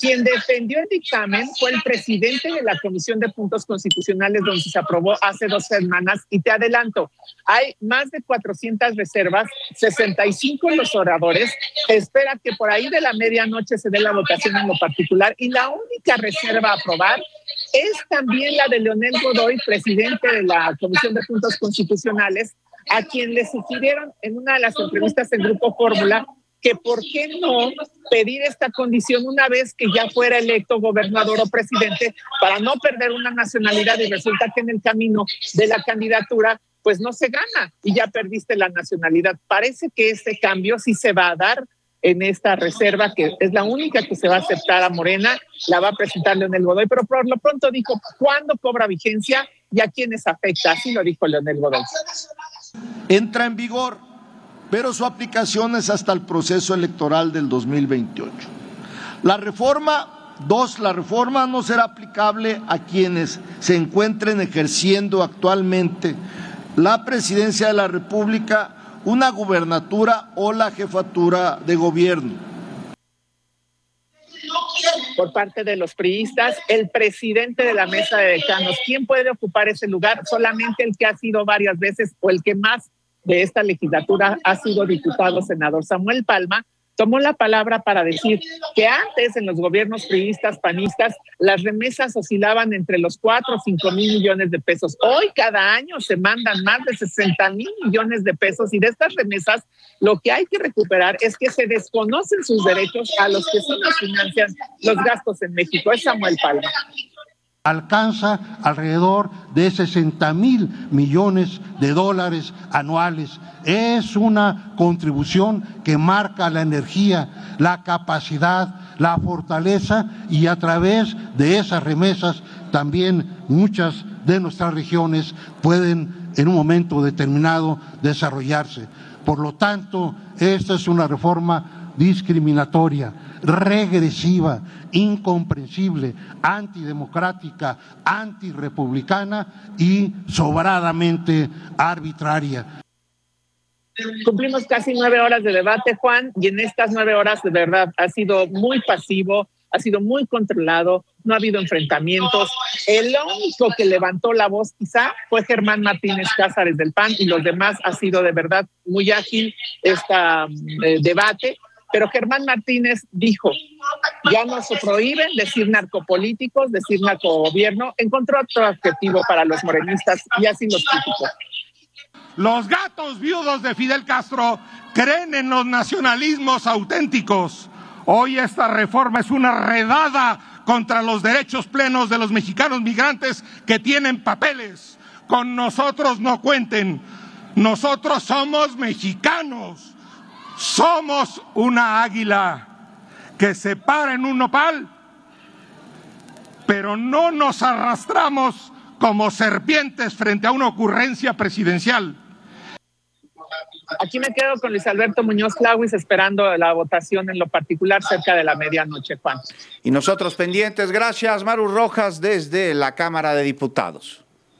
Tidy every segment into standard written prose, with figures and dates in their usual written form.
Quien defendió el dictamen fue el presidente de la Comisión de Puntos Constitucionales, donde se aprobó hace 2 semanas. Y te adelanto, hay más de 400 reservas, 65 los oradores. Espera que por ahí de la medianoche se dé la votación en lo particular. Y la única reserva a aprobar es también la de Leonel Godoy, presidente de la Comisión de Puntos Constitucionales, a quien le sugirieron en una de las entrevistas en Grupo Fórmula que por qué no pedir esta condición una vez que ya fuera electo gobernador o presidente para no perder una nacionalidad, y resulta que en el camino de la candidatura pues no se gana y ya perdiste la nacionalidad. Parece que este cambio sí se va a dar en esta reserva, que es la única que se va a aceptar a Morena, la va a presentar Leonel Godoy, pero por lo pronto dijo cuándo cobra vigencia y a quiénes afecta, así lo dijo Leonel Godoy. Entra en vigor, pero su aplicación es hasta el proceso electoral del 2028. La reforma no será aplicable a quienes se encuentren ejerciendo actualmente la presidencia de la República, una gubernatura o la jefatura de gobierno. Por parte de los priistas, el presidente de la mesa de decanos. ¿Quién puede ocupar ese lugar? Solamente el que ha sido varias veces o el que más de esta legislatura ha sido diputado senador. Samuel Palma tomó la palabra para decir que antes en los gobiernos priistas, panistas, las remesas oscilaban entre los 4 o 5 mil millones de pesos. Hoy cada año se mandan más de 60 mil millones de pesos, y de estas remesas lo que hay que recuperar es que se desconocen sus derechos a los que sí nos financian los gastos en México. Es Samuel Palma. Alcanza alrededor de 60,000 millones de dólares anuales. Es una contribución que marca la energía, la capacidad, la fortaleza, y a través de esas remesas también muchas de nuestras regiones pueden en un momento determinado desarrollarse. Por lo tanto, esta es una reforma discriminatoria, regresiva, incomprensible, antidemocrática, antirrepublicana y sobradamente arbitraria. Cumplimos casi 9 horas de debate, Juan, y en estas 9 horas de verdad ha sido muy pasivo, ha sido muy controlado, no ha habido enfrentamientos. El único que levantó la voz quizá fue Germán Martínez Cázares del PAN, y los demás ha sido de verdad muy ágil este debate. Pero Germán Martínez dijo, ya no se prohíben decir narcopolíticos, decir narcogobierno. Encontró otro adjetivo para los morenistas y así los criticó. Los gatos viudos de Fidel Castro creen en los nacionalismos auténticos. Hoy esta reforma es una redada contra los derechos plenos de los mexicanos migrantes que tienen papeles. Con nosotros no cuenten. Nosotros somos mexicanos. Somos una águila que se para en un nopal, pero no nos arrastramos como serpientes frente a una ocurrencia presidencial. Aquí me quedo con Luis Alberto Muñoz Clauis esperando la votación en lo particular cerca de la medianoche, Juan. Y nosotros pendientes. Gracias, Maru Rojas, desde la Cámara de Diputados.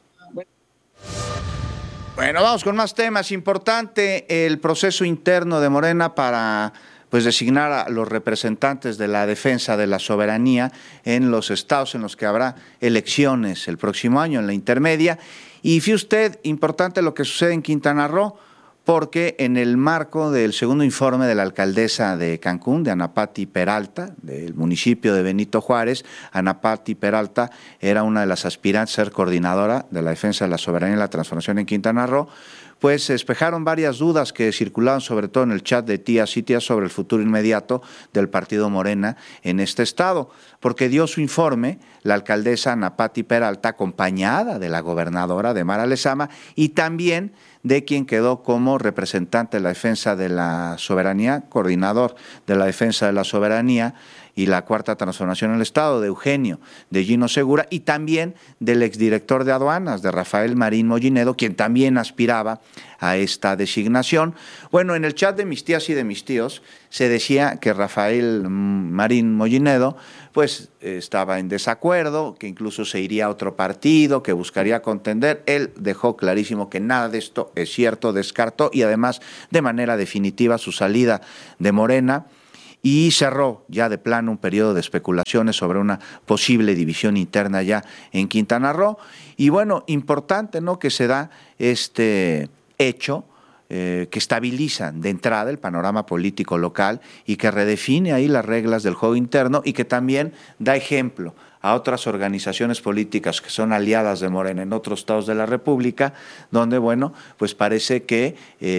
Bueno, vamos con más temas. Importante el proceso interno de Morena para designar a los representantes de la defensa de la soberanía en los estados en los que habrá elecciones el próximo año, en la intermedia. Y fíjese usted, importante lo que sucede en Quintana Roo, porque en el marco del segundo informe de la alcaldesa de Cancún, de Ana Patti Peralta, del municipio de Benito Juárez, Ana Patti Peralta era una de las aspirantes a ser coordinadora de la defensa de la soberanía y la transformación en Quintana Roo, pues se despejaron varias dudas que circulaban sobre todo en el chat de Tías y Tías sobre el futuro inmediato del partido Morena en este estado, porque dio su informe la alcaldesa Ana Patti Peralta, acompañada de la gobernadora de Mara Lezama y también de quien quedó como representante de la defensa de la soberanía, coordinador de la defensa de la soberanía y la cuarta transformación en el Estado, de Eugenio, de Gino Segura, y también del exdirector de aduanas, de Rafael Marín Mollinedo, quien también aspiraba a esta designación. Bueno, en el chat de mis tías y de mis tíos se decía que Rafael Marín Mollinedo pues estaba en desacuerdo, que incluso se iría a otro partido, que buscaría contender. Él dejó clarísimo que nada de esto es cierto, descartó, y además de manera definitiva su salida de Morena. y cerró ya de plano un periodo de especulaciones sobre una posible división interna ya en Quintana Roo. Y bueno, importante, ¿no?, que se da este hecho que estabiliza de entrada el panorama político local y que redefine ahí las reglas del juego interno y que también da ejemplo a otras organizaciones políticas que son aliadas de Morena en otros estados de la República, donde, bueno, pues parece que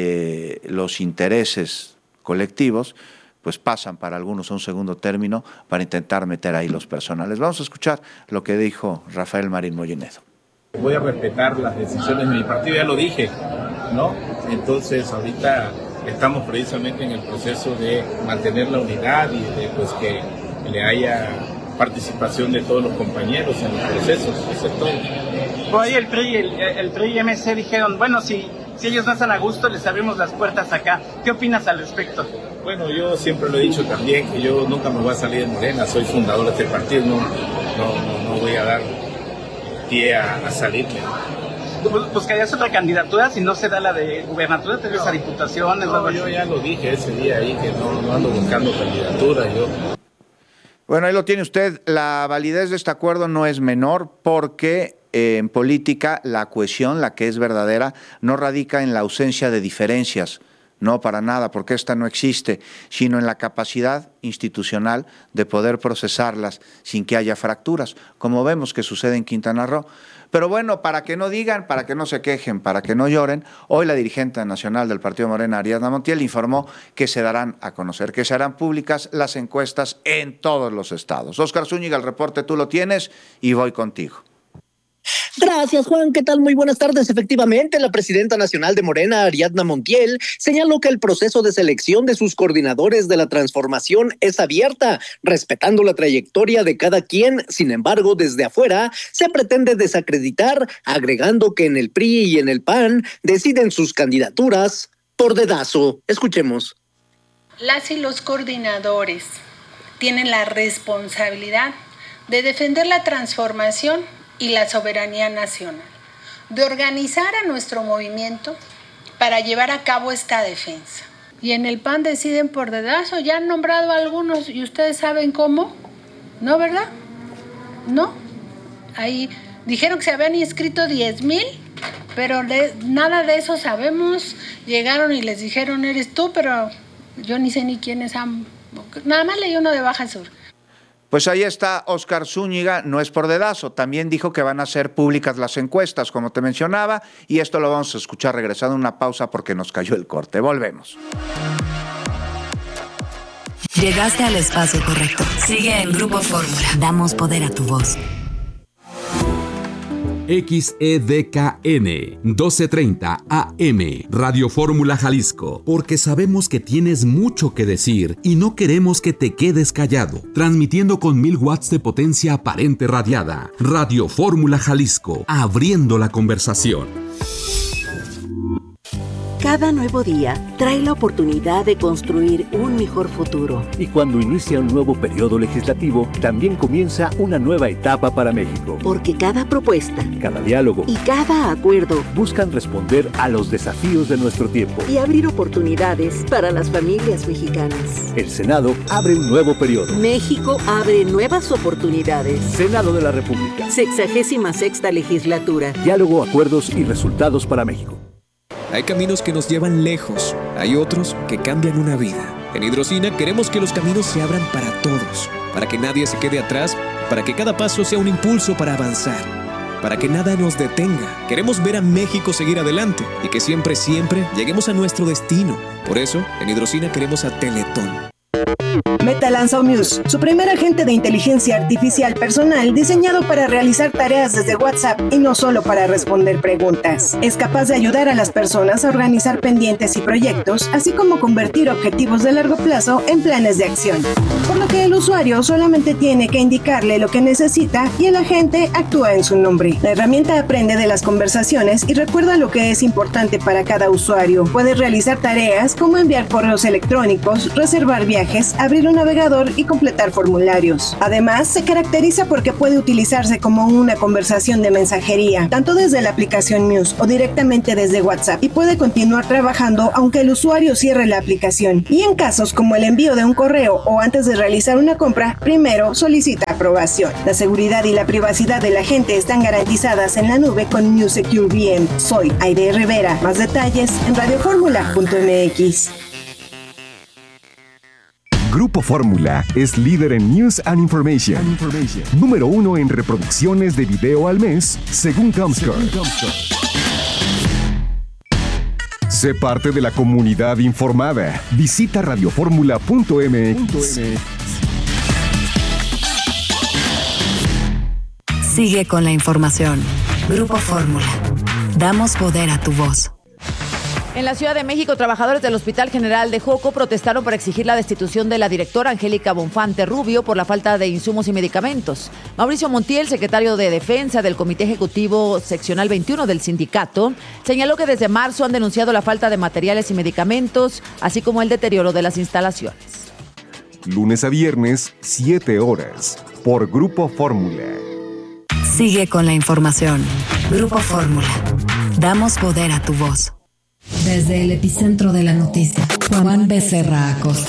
los intereses colectivos pues pasan para algunos a un segundo término para intentar meter ahí los personales. Vamos a escuchar lo que dijo Rafael Marín Mollinedo. Voy a respetar las decisiones de mi partido, ya lo dije, ¿no? Entonces ahorita estamos precisamente en el proceso de mantener la unidad y de pues que le haya participación de todos los compañeros en los procesos, eso es todo. Hoy el PRI y MC dijeron, bueno, si ellos no están a gusto, les abrimos las puertas acá. ¿Qué opinas al respecto? Bueno, yo siempre lo he dicho también, que yo nunca me voy a salir de Morena, soy fundador de este partido, no voy a dar pie a salirme. ¿Buscarías otra candidatura si no se da la de gubernatura? ¿Te ves a diputaciones? No, yo ya lo dije ese día ahí, que no ando buscando candidatura, yo... Bueno, ahí lo tiene usted. La validez de este acuerdo no es menor porque en política la cohesión, la que es verdadera, no radica en la ausencia de diferencias. No, para nada, porque esta no existe, sino en la capacidad institucional de poder procesarlas sin que haya fracturas, como vemos que sucede en Quintana Roo. Pero bueno, para que no digan, para que no se quejen, para que no lloren, hoy la dirigente nacional del Partido Morena, Ariadna Montiel, informó que se darán a conocer, que se harán públicas las encuestas en todos los estados. Óscar Zúñiga, el reporte tú lo tienes y voy contigo. Gracias, Juan. ¿Qué tal? Muy buenas tardes. Efectivamente, la presidenta nacional de Morena, Ariadna Montiel, señaló que el proceso de selección de sus coordinadores de la transformación es abierta, respetando la trayectoria de cada quien. Sin embargo, desde afuera se pretende desacreditar, agregando que en el PRI y en el PAN deciden sus candidaturas por dedazo. Escuchemos. Las y los coordinadores tienen la responsabilidad de defender la transformación y la soberanía nacional, de organizar a nuestro movimiento para llevar a cabo esta defensa. Y en el PAN deciden por dedazo, ya han nombrado a algunos y ustedes saben cómo, ¿no, verdad? ¿No? Ahí dijeron que se habían inscrito 10,000, pero nada de eso sabemos. Llegaron y les dijeron, eres tú, pero yo ni sé ni quiénes han... Nada más leí uno de Baja Sur. Pues ahí está Óscar Zúñiga, no es por dedazo, también dijo que van a ser públicas las encuestas, como te mencionaba, y esto lo vamos a escuchar regresando a una pausa porque nos cayó el corte. Volvemos. Llegaste al espacio correcto. Sigue en Grupo Fórmula. Damos poder a tu voz. XEDKN 1230 AM Radio Fórmula Jalisco, porque sabemos que tienes mucho que decir y no queremos que te quedes callado. Transmitiendo con 1000 watts de potencia aparente radiada. Radio Fórmula Jalisco, abriendo la conversación. Cada nuevo día trae la oportunidad de construir un mejor futuro. Y cuando inicia un nuevo periodo legislativo, también comienza una nueva etapa para México. Porque cada propuesta, cada diálogo y cada acuerdo buscan responder a los desafíos de nuestro tiempo y abrir oportunidades para las familias mexicanas. El Senado abre un nuevo periodo. México abre nuevas oportunidades. Senado de la República. 66ª legislatura. Diálogo, acuerdos y resultados para México. Hay caminos que nos llevan lejos, hay otros que cambian una vida. En Hidrocina queremos que los caminos se abran para todos, para que nadie se quede atrás, para que cada paso sea un impulso para avanzar, para que nada nos detenga. Queremos ver a México seguir adelante y que siempre, siempre lleguemos a nuestro destino. Por eso, en Hidrocina queremos a Teletón. Meta lanzó Muse, su primer agente de inteligencia artificial personal diseñado para realizar tareas desde WhatsApp y no solo para responder preguntas. Es capaz de ayudar a las personas a organizar pendientes y proyectos, así como convertir objetivos de largo plazo en planes de acción. Por lo que el usuario solamente tiene que indicarle lo que necesita y el agente actúa en su nombre. La herramienta aprende de las conversaciones y recuerda lo que es importante para cada usuario. Puede realizar tareas como enviar correos electrónicos, reservar viajes, abrir abrir un navegador y completar formularios. Además, se caracteriza porque puede utilizarse como una conversación de mensajería, tanto desde la aplicación Muse o directamente desde WhatsApp, y puede continuar trabajando aunque el usuario cierre la aplicación. Y en casos como el envío de un correo o antes de realizar una compra, primero solicita aprobación. La seguridad y la privacidad de la gente están garantizadas en la nube con Muse Secure VM. Soy Aide Rivera. Más detalles en radioformula.mx. Grupo Fórmula es líder en News and Information. Número 1 en reproducciones de video al mes, según Comscore. Sé parte de la comunidad informada. Visita radioformula.mx. Sigue con la información. Grupo Fórmula. Damos poder a tu voz. En la Ciudad de México, trabajadores del Hospital General de Joco protestaron para exigir la destitución de la directora Angélica Bonfante Rubio por la falta de insumos y medicamentos. Mauricio Montiel, secretario de Defensa del Comité Ejecutivo Seccional 21 del sindicato, señaló que desde marzo han denunciado la falta de materiales y medicamentos, así como el deterioro de las instalaciones. Lunes a viernes, 7 horas, por Grupo Fórmula. Sigue con la información. Grupo Fórmula. Damos poder a tu voz. Desde el epicentro de la noticia, Juan Becerra Acosta.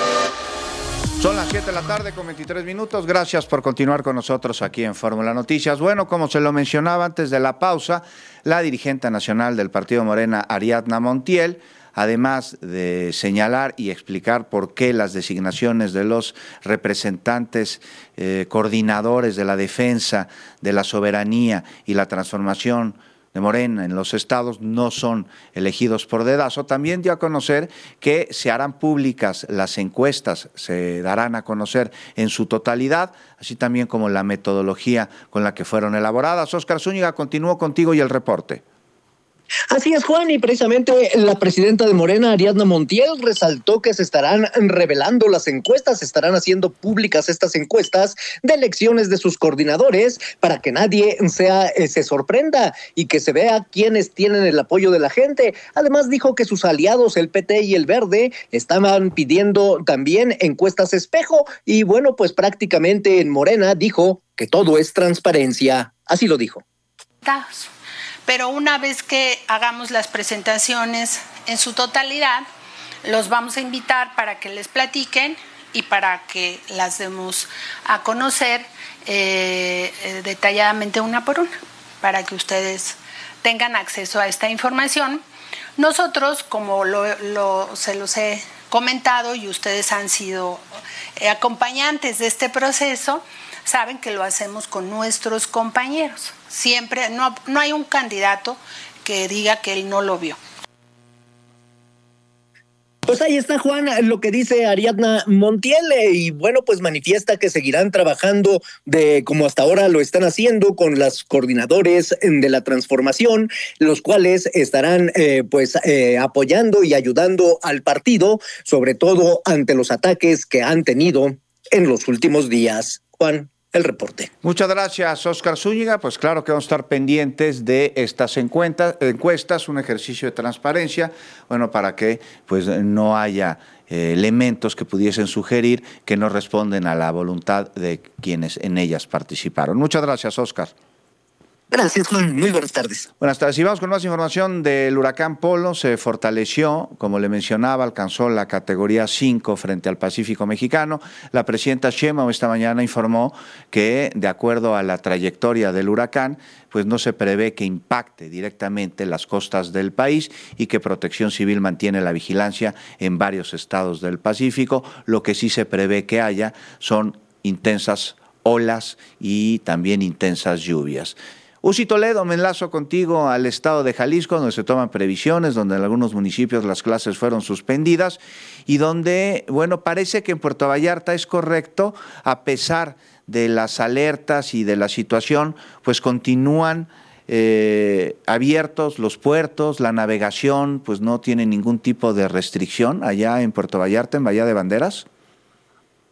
Son las 7 de la tarde con 23 minutos. Gracias por continuar con nosotros aquí en Fórmula Noticias. Bueno, como se lo mencionaba antes de la pausa, la dirigente nacional del Partido Morena, Ariadna Montiel, además de señalar y explicar por qué las designaciones de los representantes coordinadores de la defensa de la soberanía y la transformación de Morena en los estados no son elegidos por dedazo, también dio a conocer que se harán públicas las encuestas, se darán a conocer en su totalidad, así también como la metodología con la que fueron elaboradas. Óscar Zúñiga, continúo contigo y el reporte. Así es, Juan, y precisamente la presidenta de Morena, Ariadna Montiel, resaltó que se estarán revelando las encuestas, se estarán haciendo públicas estas encuestas de elecciones de sus coordinadores para que nadie se sorprenda y que se vea quiénes tienen el apoyo de la gente. Además dijo que sus aliados, el PT y el Verde, estaban pidiendo también encuestas espejo y bueno, pues prácticamente en Morena dijo que todo es transparencia. Así lo dijo. Pero una vez que hagamos las presentaciones en su totalidad, los vamos a invitar para que les platiquen y para que las demos a conocer detalladamente una por una, para que ustedes tengan acceso a esta información. Nosotros, como se los he comentado y ustedes han sido acompañantes de este proceso, saben que lo hacemos con nuestros compañeros. Siempre, no hay un candidato que diga que él no lo vio. Pues ahí está, Juan, lo que dice Ariadna Montiel, y bueno, pues manifiesta que seguirán trabajando como hasta ahora lo están haciendo con los coordinadores de la transformación, los cuales estarán apoyando y ayudando al partido, sobre todo ante los ataques que han tenido en los últimos días. Juan, el reporte. Muchas gracias, Óscar Zúñiga. Pues claro que vamos a estar pendientes de estas encuestas, un ejercicio de transparencia, bueno, para que pues no haya elementos que pudiesen sugerir que no responden a la voluntad de quienes en ellas participaron. Muchas gracias, Óscar. Gracias, Juan. Muy buenas tardes. Buenas tardes. Y vamos con más información del huracán Polo. Se fortaleció, como le mencionaba, alcanzó la categoría 5 frente al Pacífico mexicano. La presidenta Sheinbaum esta mañana informó que, de acuerdo a la trayectoria del huracán, pues no se prevé que impacte directamente las costas del país y que Protección Civil mantiene la vigilancia en varios estados del Pacífico. Lo que sí se prevé que haya son intensas olas y también intensas lluvias. Uzi Toledo, me enlazo contigo al estado de Jalisco, donde se toman previsiones, donde en algunos municipios las clases fueron suspendidas y donde, bueno, parece que en Puerto Vallarta es correcto, a pesar de las alertas y de la situación, pues continúan abiertos los puertos, la navegación, pues no tiene ningún tipo de restricción allá en Puerto Vallarta, en Bahía de Banderas.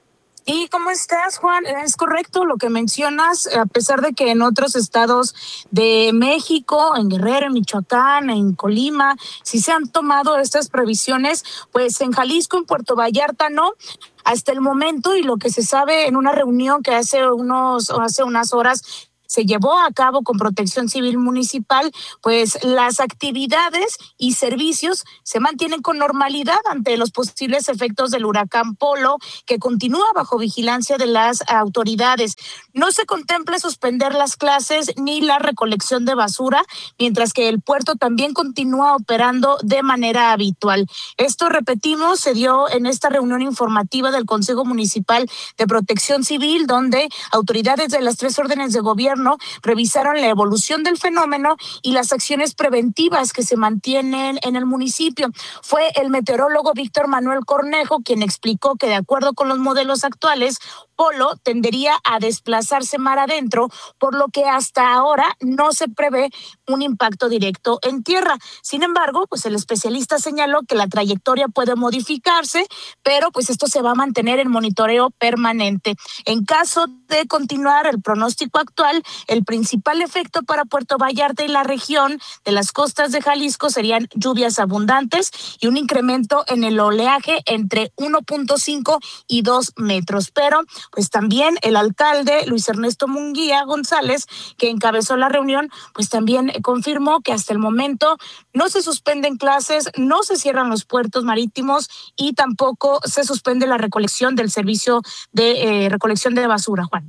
¿Y cómo estás, Juan? Es correcto lo que mencionas, a pesar de que en otros estados de México, en Guerrero, en Michoacán, en Colima, sí se han tomado estas previsiones, pues en Jalisco, en Puerto Vallarta no. Hasta el momento, y lo que se sabe en una reunión que hace unas horas se llevó a cabo con Protección Civil Municipal, pues las actividades y servicios se mantienen con normalidad ante los posibles efectos del huracán Polo, que continúa bajo vigilancia de las autoridades. No se contempla suspender las clases ni la recolección de basura, mientras que el puerto también continúa operando de manera habitual. Esto, repetimos, se dio en esta reunión informativa del Consejo Municipal de Protección Civil, donde autoridades de las 3 órdenes de gobierno revisaron la evolución del fenómeno y las acciones preventivas que se mantienen en el municipio. Fue el meteorólogo Víctor Manuel Cornejo quien explicó que, de acuerdo con los modelos actuales, Polo tendería a desplazarse mar adentro, por lo que hasta ahora no se prevé un impacto directo en tierra. Sin embargo, pues el especialista señaló que la trayectoria puede modificarse, pero pues esto se va a mantener en monitoreo permanente. En caso de continuar el pronóstico actual, el principal efecto para Puerto Vallarta y la región de las costas de Jalisco serían lluvias abundantes y un incremento en el oleaje entre 1.5 y 2 metros. Pero pues también el alcalde Luis Ernesto Munguía González, que encabezó la reunión, pues también confirmó que hasta el momento no se suspenden clases, no se cierran los puertos marítimos y tampoco se suspende la recolección del servicio de recolección de basura, Juan.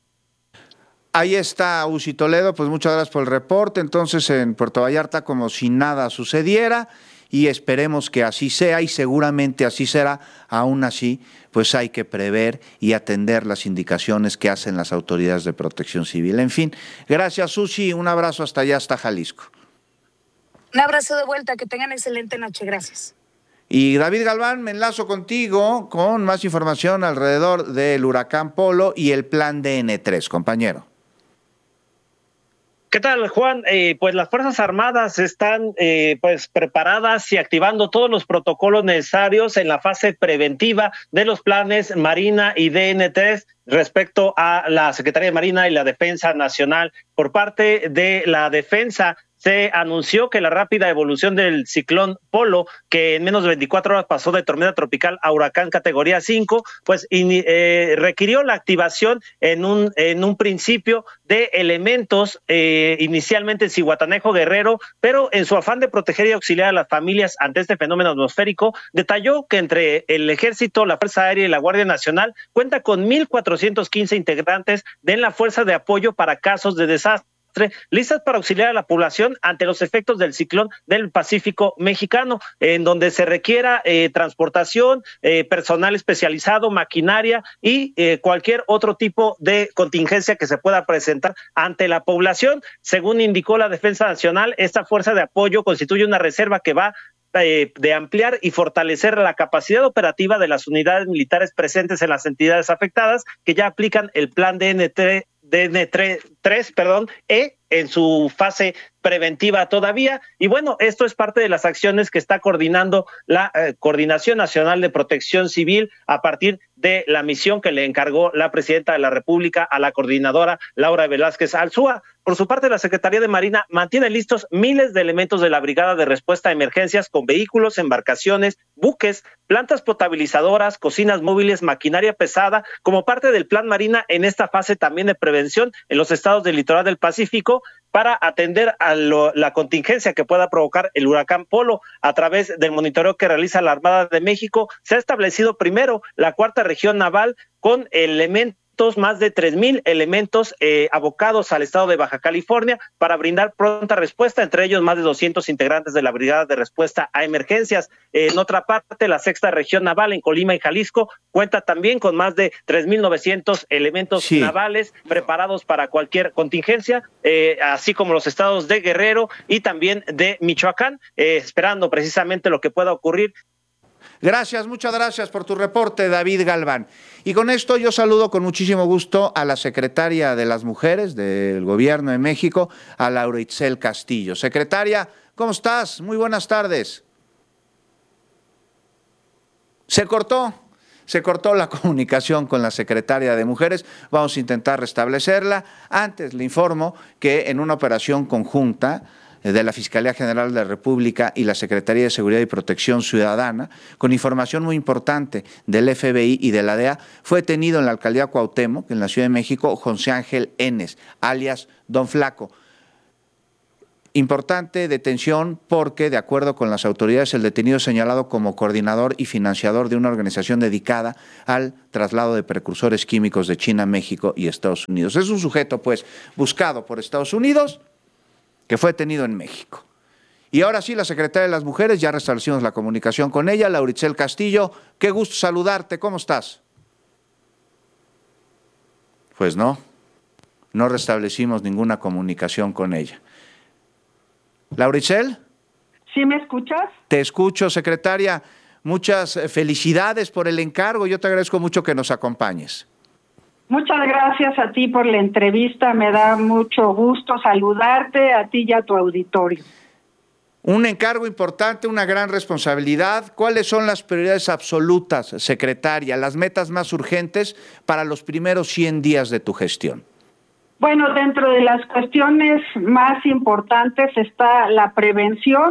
Ahí está Uci Toledo, pues muchas gracias por el reporte. Entonces en Puerto Vallarta como si nada sucediera y esperemos que así sea y seguramente así será. Aún así, pues hay que prever y atender las indicaciones que hacen las autoridades de Protección Civil. En fin, gracias Uci, un abrazo hasta allá, hasta Jalisco. Un abrazo de vuelta, que tengan excelente noche, gracias. Y David Galván, me enlazo contigo con más información alrededor del huracán Polo y el plan DN3, compañero. ¿Qué tal, Juan? Pues las Fuerzas Armadas están pues preparadas y activando todos los protocolos necesarios en la fase preventiva de los planes Marina y DN3 respecto a la Secretaría de Marina y la Defensa Nacional. Por parte de la Defensa, se anunció que la rápida evolución del ciclón Polo, que en menos de 24 horas pasó de tormenta tropical a huracán categoría 5, pues requirió la activación en un principio de elementos inicialmente en Zihuatanejo, Guerrero, pero en su afán de proteger y auxiliar a las familias ante este fenómeno atmosférico, detalló que entre el Ejército, la Fuerza Aérea y la Guardia Nacional cuenta con 1,415 integrantes de la Fuerza de Apoyo para casos de desastre, listas para auxiliar a la población ante los efectos del ciclón del Pacífico mexicano, en donde se requiera transportación, personal especializado, maquinaria y cualquier otro tipo de contingencia que se pueda presentar ante la población. Según indicó la Defensa Nacional, esta fuerza de apoyo constituye una reserva que va de ampliar y fortalecer la capacidad operativa de las unidades militares presentes en las entidades afectadas, que ya aplican el plan DN3 en su fase preventiva todavía. Y bueno, esto es parte de las acciones que está coordinando la Coordinación Nacional de Protección Civil a partir de la misión que le encargó la Presidenta de la República a la coordinadora Laura Velázquez Alzúa. Por su parte, la Secretaría de Marina mantiene listos miles de elementos de la Brigada de Respuesta a Emergencias con vehículos, embarcaciones, buques, plantas potabilizadoras, cocinas móviles, maquinaria pesada, como parte del Plan Marina en esta fase también de prevención en los estados del litoral del Pacífico, para atender a la contingencia que pueda provocar el huracán Polo. A través del monitoreo que realiza la Armada de México, se ha establecido primero la cuarta región naval con elementos, más de 3,000 elementos abocados al estado de Baja California para brindar pronta respuesta, entre ellos más de 200 integrantes de la Brigada de Respuesta a Emergencias. En otra parte, la sexta región naval en Colima y Jalisco cuenta también con más de 3,900 elementos navales preparados para cualquier contingencia, así como los estados de Guerrero y también de Michoacán, esperando precisamente lo que pueda ocurrir. Gracias, muchas gracias por tu reporte, David Galván. Y con esto yo saludo con muchísimo gusto a la secretaria de las Mujeres del Gobierno de México, a Laura Itzel Castillo. Secretaria, ¿cómo estás? Muy buenas tardes. Se cortó. se cortó la comunicación con la secretaria de Mujeres. Vamos a intentar restablecerla. Antes le informo que en una operación conjunta de la Fiscalía General de la República y la Secretaría de Seguridad y Protección Ciudadana, con información muy importante del FBI y de la DEA, fue detenido en la alcaldía Cuauhtémoc, en la Ciudad de México, José Ángel Enes, alias Don Flaco. Importante detención porque, de acuerdo con las autoridades, el detenido es señalado como coordinador y financiador de una organización dedicada al traslado de precursores químicos de China, México y Estados Unidos. Es un sujeto, pues, buscado por Estados Unidos, que fue detenido en México. Y ahora sí, la secretaria de las Mujeres, ya restablecimos la comunicación con ella, Lauricel Castillo. Qué gusto saludarte, ¿cómo estás? Pues no restablecimos ninguna comunicación con ella. Lauricel. ¿Sí me escuchas? Te escucho, secretaria. Muchas felicidades por el encargo. Yo te agradezco mucho que nos acompañes. Muchas gracias a ti por la entrevista. Me da mucho gusto saludarte a ti y a tu auditorio. Un encargo importante, una gran responsabilidad. ¿Cuáles son las prioridades absolutas, secretaria, las metas más urgentes para los primeros 100 días de tu gestión? Bueno, dentro de las cuestiones más importantes está la prevención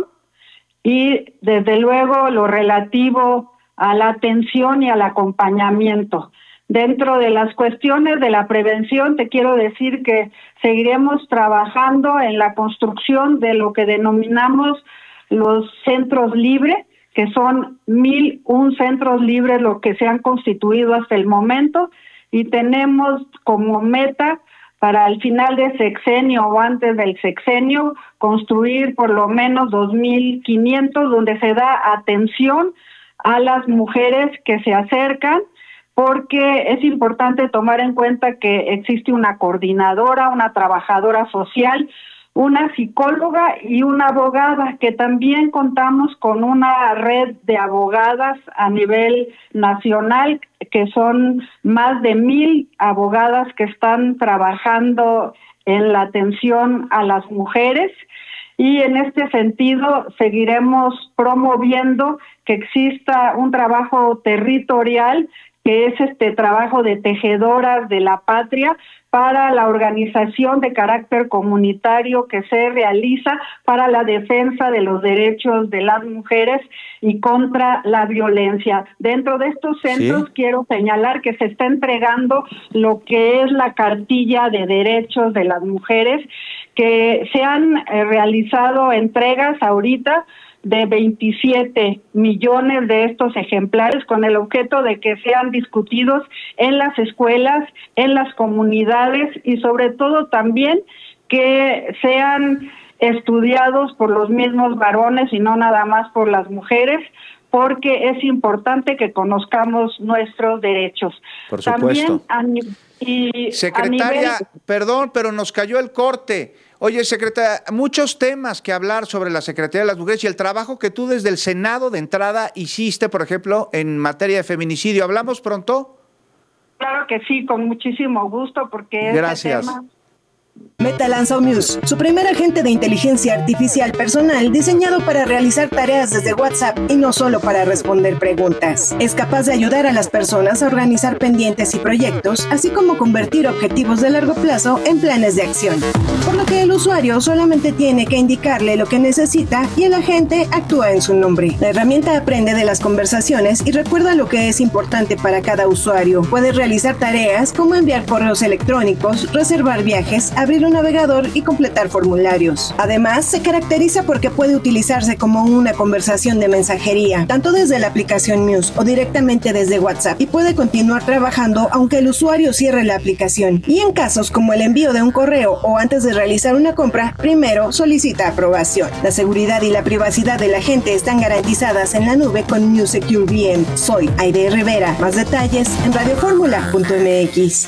y, desde luego, lo relativo a la atención y al acompañamiento. Dentro de las cuestiones de la prevención, te quiero decir que seguiremos trabajando en la construcción de lo que denominamos los centros libres, que son 1,001 centros libres lo que se han constituido hasta el momento, y tenemos como meta para el final de sexenio o antes del sexenio construir por lo menos 2,500 donde se da atención a las mujeres que se acercan, porque es importante tomar en cuenta que existe una coordinadora, una trabajadora social, una psicóloga y una abogada, que también contamos con una red de abogadas a nivel nacional, que son más de 1,000 abogadas que están trabajando en la atención a las mujeres. Y en este sentido seguiremos promoviendo que exista un trabajo territorial, que es este trabajo de tejedoras de la patria para la organización de carácter comunitario que se realiza para la defensa de los derechos de las mujeres y contra la violencia. Dentro de estos centros quiero señalar que se está entregando lo que es la cartilla de derechos de las mujeres, que se han realizado entregas ahorita de 27 millones de estos ejemplares con el objeto de que sean discutidos en las escuelas, en las comunidades y sobre todo también que sean estudiados por los mismos varones y no nada más por las mujeres, porque es importante que conozcamos nuestros derechos. Por supuesto. También secretaria, perdón, pero nos cayó el corte. Oye, secretaria, muchos temas que hablar sobre la Secretaría de las Mujeres y el trabajo que tú desde el Senado de entrada hiciste, por ejemplo, en materia de feminicidio. ¿Hablamos pronto? Claro que sí, con muchísimo gusto, porque gracias. Este tema... Meta lanzó Muse, su primer agente de inteligencia artificial personal diseñado para realizar tareas desde WhatsApp y no solo para responder preguntas. Es capaz de ayudar a las personas a organizar pendientes y proyectos, así como convertir objetivos de largo plazo en planes de acción. Por lo que el usuario solamente tiene que indicarle lo que necesita y el agente actúa en su nombre. La herramienta aprende de las conversaciones y recuerda lo que es importante para cada usuario. Puede realizar tareas como enviar correos electrónicos, reservar viajes, abrir un navegador y completar formularios. Además, se caracteriza porque puede utilizarse como una conversación de mensajería, tanto desde la aplicación Muse o directamente desde WhatsApp, y puede continuar trabajando aunque el usuario cierre la aplicación. Y en casos como el envío de un correo o antes de realizar una compra, primero solicita aprobación. La seguridad y la privacidad de la gente están garantizadas en la nube con Muse Secure VM. Soy Aide Rivera. Más detalles en radioformula.mx.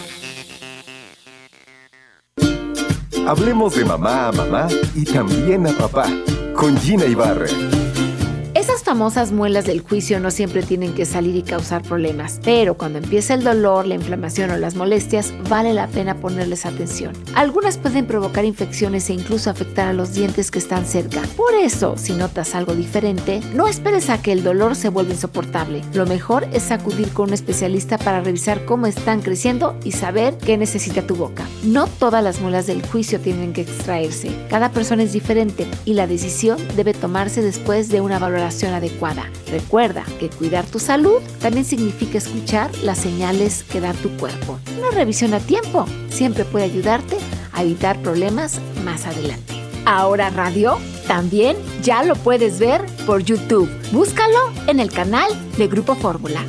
Hablemos de mamá a mamá y también a papá, con Gina Ibarra. Esas famosas muelas del juicio no siempre tienen que salir y causar problemas, pero cuando empieza el dolor, la inflamación o las molestias, vale la pena ponerles atención. Algunas pueden provocar infecciones e incluso afectar a los dientes que están cerca. Por eso, si notas algo diferente, no esperes a que el dolor se vuelva insoportable. Lo mejor es acudir con un especialista para revisar cómo están creciendo y saber qué necesita tu boca. No todas las muelas del juicio tienen que extraerse. Cada persona es diferente y la decisión debe tomarse después de una valoración adecuada. Recuerda que cuidar tu salud también significa escuchar las señales que da tu cuerpo. Una revisión a tiempo siempre puede ayudarte a evitar problemas más adelante. Ahora Radio también ya lo puedes ver por YouTube. Búscalo en el canal de Grupo Fórmula.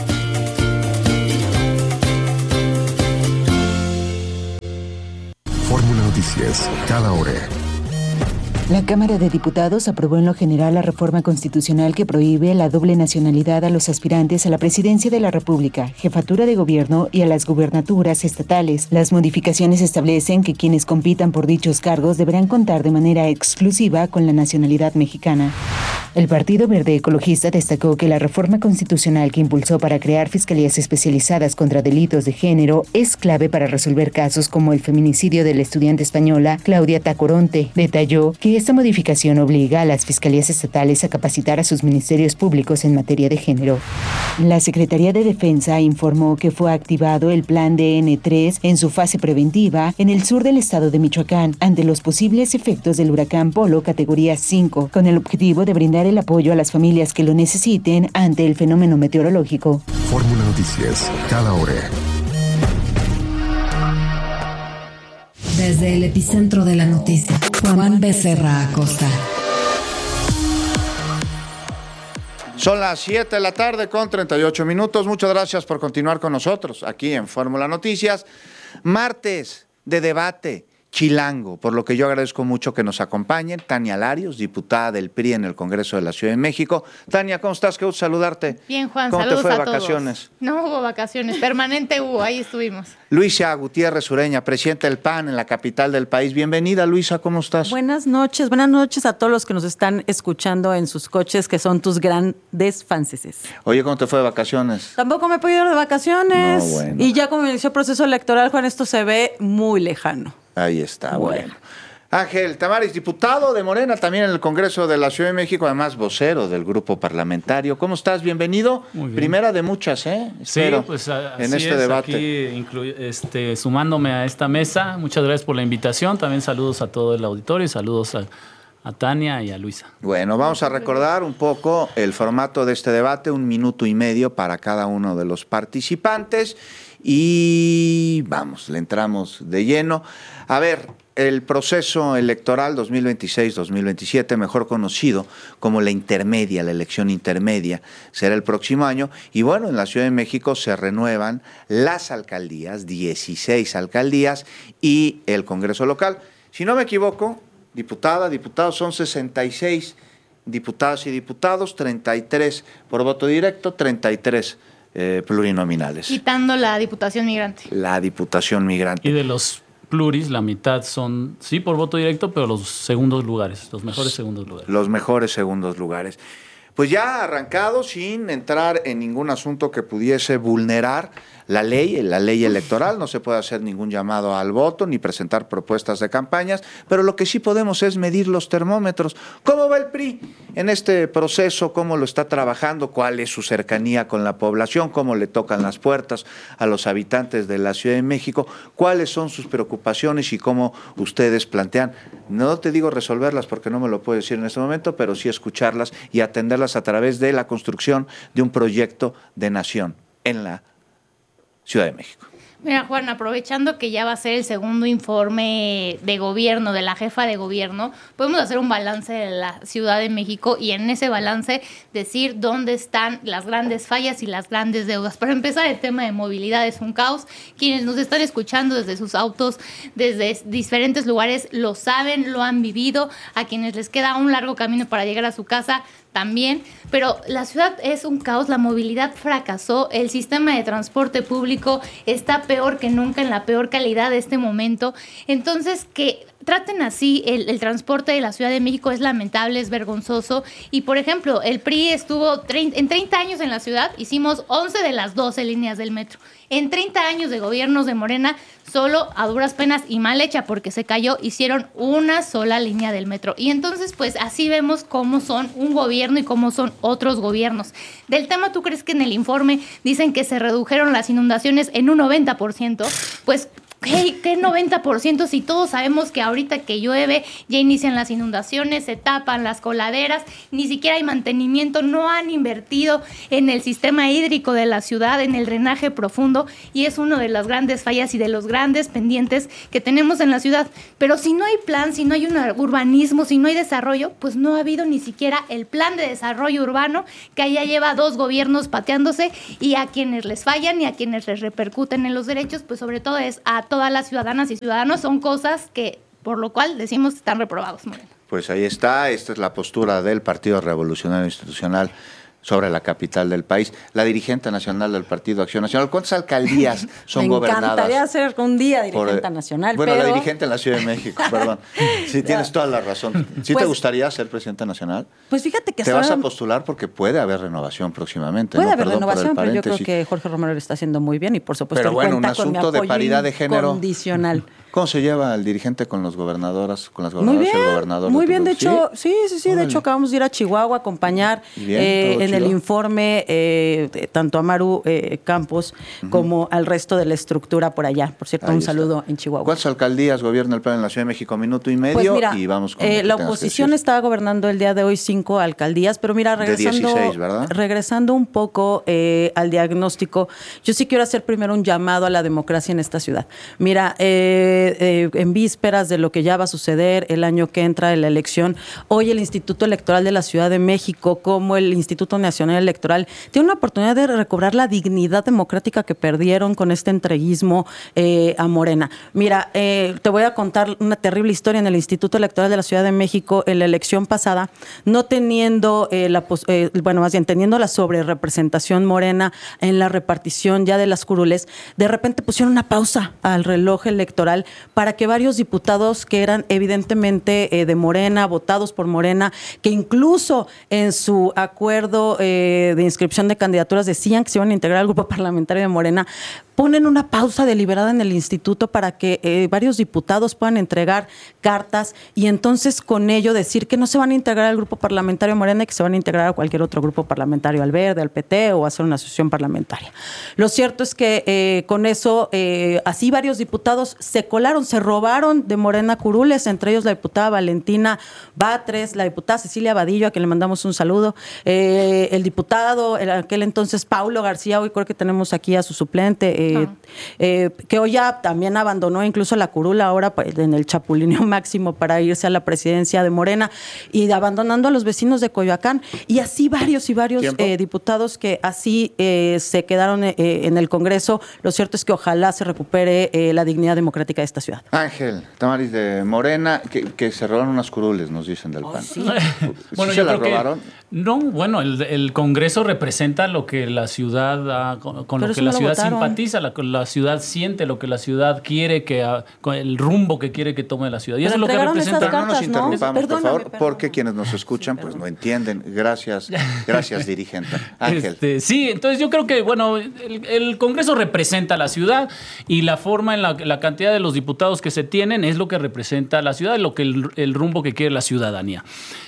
Fórmula Noticias, cada hora. La Cámara de Diputados aprobó en lo general la reforma constitucional que prohíbe la doble nacionalidad a los aspirantes a la presidencia de la República, jefatura de gobierno y a las gubernaturas estatales. Las modificaciones establecen que quienes compitan por dichos cargos deberán contar de manera exclusiva con la nacionalidad mexicana. El Partido Verde Ecologista destacó que la reforma constitucional que impulsó para crear fiscalías especializadas contra delitos de género es clave para resolver casos como el feminicidio de la estudiante española Claudia Tacoronte. Detalló que esta modificación obliga a las fiscalías estatales a capacitar a sus ministerios públicos en materia de género. La Secretaría de Defensa informó que fue activado el Plan DN3 en su fase preventiva en el sur del estado de Michoacán ante los posibles efectos del huracán Polo categoría 5, con el objetivo de brindar el apoyo a las familias que lo necesiten ante el fenómeno meteorológico. Fórmula Noticias, cada hora. Desde el epicentro de la noticia, Juan Becerra Acosta. Son las 7 de la tarde con 38 minutos. Muchas gracias por continuar con nosotros aquí en Fórmula Noticias. Martes de debate chilango, por lo que yo agradezco mucho que nos acompañen. Tania Larios, diputada del PRI en el Congreso de la Ciudad de México. Tania, ¿cómo estás? Qué gusto saludarte. Bien, Juan, ¿Cómo saludos te fue de a vacaciones? Todos. No hubo vacaciones, permanente hubo, ahí estuvimos. Luisa Gutiérrez Ureña, presidenta del PAN en la capital del país. Bienvenida, Luisa, ¿cómo estás? Buenas noches a todos los que nos están escuchando en sus coches, que son tus grandes fanses. Oye, ¿cómo te fue de vacaciones? Tampoco me he podido ir de vacaciones. No, bueno. Y ya como inició el proceso electoral, Juan, esto se ve muy lejano. Ahí está, bueno. Ángel Tamárez, diputado de Morena, también en el Congreso de la Ciudad de México, además vocero del grupo parlamentario. ¿Cómo estás? Bienvenido. Muy bien. Primera de muchas, Espero, sí, pues así en este debate. Aquí sumándome a esta mesa. Muchas gracias por la invitación. También saludos a todo el auditorio y saludos a Tania y a Luisa. Bueno, vamos a recordar un poco el formato de este debate, 1 minuto y medio para cada uno de los participantes. Y vamos, le entramos de lleno. A ver, el proceso electoral 2026-2027, mejor conocido como la intermedia, la elección intermedia, será el próximo año. Y bueno, en la Ciudad de México se renuevan las alcaldías, 16 alcaldías y el Congreso local. Si no me equivoco, diputados, son 66 diputadas y diputados, 33 por voto directo, 33 plurinominales. Quitando la Diputación Migrante. La Diputación Migrante. Y de los pluris, la mitad son, sí, por voto directo, pero los segundos lugares, los mejores segundos lugares. Los mejores segundos lugares. Pues ya arrancado sin entrar en ningún asunto que pudiese vulnerar la ley electoral, no se puede hacer ningún llamado al voto ni presentar propuestas de campañas, pero lo que sí podemos es medir los termómetros. ¿Cómo va el PRI en este proceso? ¿Cómo lo está trabajando? ¿Cuál es su cercanía con la población? ¿Cómo le tocan las puertas a los habitantes de la Ciudad de México? ¿Cuáles son sus preocupaciones y cómo ustedes plantean? No te digo resolverlas porque no me lo puedo decir en este momento, pero sí escucharlas y atenderlas a través de la construcción de un proyecto de nación en la Ciudad de México. Mira, Juan, aprovechando que ya va a ser el segundo informe de gobierno, de la jefa de gobierno, podemos hacer un balance de la Ciudad de México y en ese balance decir dónde están las grandes fallas y las grandes deudas. Para empezar, el tema de movilidad es un caos. Quienes nos están escuchando desde sus autos, desde diferentes lugares, lo saben, lo han vivido. A quienes les queda un largo camino para llegar a su casa, también, pero la ciudad es un caos, la movilidad fracasó, el sistema de transporte público está peor que nunca, en la peor calidad de este momento. Entonces, que traten así el transporte de la Ciudad de México es lamentable, es vergonzoso. Y, por ejemplo, el PRI estuvo en 30 años en la ciudad, hicimos 11 de las 12 líneas del metro. En 30 años de gobiernos de Morena, solo a duras penas y mal hecha porque se cayó, hicieron una sola línea del metro. Y entonces, pues así vemos cómo son un gobierno y cómo son otros gobiernos. Del tema, ¿tú crees que en el informe dicen que se redujeron las inundaciones en un 90%? Pues ¿qué 90% si todos sabemos que ahorita que llueve ya inician las inundaciones, se tapan las coladeras, ni siquiera hay mantenimiento, no han invertido en el sistema hídrico de la ciudad, en el drenaje profundo, y es una de las grandes fallas y de los grandes pendientes que tenemos en la ciudad? Pero si no hay plan, si no hay un urbanismo, si no hay desarrollo, pues no ha habido ni siquiera el plan de desarrollo urbano, que ya lleva 2 gobiernos pateándose, y a quienes les fallan y a quienes les repercuten en los derechos, pues sobre todo es a todas las ciudadanas y ciudadanos. Son cosas que, por lo cual decimos, están reprobados, Morena. Pues ahí está, esta es la postura del Partido Revolucionario Institucional sobre la capital del país. La dirigente nacional del Partido Acción Nacional, ¿cuántas alcaldías son gobernadas? Me encantaría ser un día dirigente nacional, bueno, pero... la dirigente en la Ciudad de México, perdón. Sí, tienes toda la razón. ¿Sí pues, te gustaría ser presidenta nacional? Pues fíjate que... ¿Te vas a postular? Porque puede haber renovación próximamente. Puede ¿no? haber Perdón renovación, por el pero yo creo paréntesis. que Jorge Romero lo está haciendo muy bien y por supuesto pero bueno, cuenta un asunto con mi de paridad de género incondicional. ¿Cómo se lleva el dirigente con los gobernadoras, con las Muy gobernadoras bien, y el gobernador? muy bien. De hecho, sí. Órale. De hecho, acabamos de ir a Chihuahua a acompañar en el informe tanto a Maru Campos como al resto de la estructura por allá. Por cierto, un saludo en Chihuahua. ¿Cuántas alcaldías gobierna el PAN en la Ciudad de México? Minuto y medio. Pues mira, y vamos con la oposición está gobernando el día de hoy 5 alcaldías, pero mira, regresando, de 16, ¿verdad? Regresando un poco al diagnóstico, yo sí quiero hacer primero un llamado a la democracia en esta ciudad. Mira, en vísperas de lo que ya va a suceder el año que entra en la elección, hoy el Instituto Electoral de la Ciudad de México, como el Instituto Nacional Electoral, tiene una oportunidad de recobrar la dignidad democrática que perdieron con este entreguismo a Morena. Mira, te voy a contar una terrible historia. En el Instituto Electoral de la Ciudad de México, en la elección pasada, no teniendo teniendo la sobrerepresentación morena en la repartición ya de las curules, de repente pusieron una pausa al reloj electoral para que varios diputados que eran evidentemente de Morena, votados por Morena, que incluso en su acuerdo de inscripción de candidaturas decían que se iban a integrar al grupo parlamentario de Morena, ponen una pausa deliberada en el instituto para que varios diputados puedan entregar cartas y entonces con ello decir que no se van a integrar al grupo parlamentario Morena y que se van a integrar a cualquier otro grupo parlamentario, al Verde, al PT o a hacer una asociación parlamentaria. Lo cierto es que con eso, así varios diputados se colaron, se robaron de Morena curules, entre ellos la diputada Valentina Batres, la diputada Cecilia Vadillo, a quien le mandamos un saludo, el diputado, en aquel entonces Paulo García, hoy creo que tenemos aquí a su suplente, que hoy ya también abandonó incluso la curula ahora en el chapulineo máximo para irse a la presidencia de Morena y abandonando a los vecinos de Coyoacán y así varios diputados que así se quedaron en el Congreso. Lo cierto es que ojalá se recupere la dignidad democrática de esta ciudad. Ángel Tamariz de Morena, que se robaron unas curules, nos dicen del PAN. Sí. Bueno, ¿Sí se las robaron? No, bueno, el Congreso representa lo que la ciudad, con lo que la ciudad simpatiza, la ciudad siente, lo que la ciudad quiere, el rumbo que quiere que tome la ciudad. Y eso es lo que representa. Pero no nos interrumpamos, por favor, porque quienes nos escuchan pues no entienden. Gracias, dirigente. Ángel. Sí, entonces yo creo que, bueno, el Congreso representa a la ciudad y la forma en la cantidad de los diputados que se tienen es lo que representa a la ciudad, el rumbo que quiere la ciudadanía.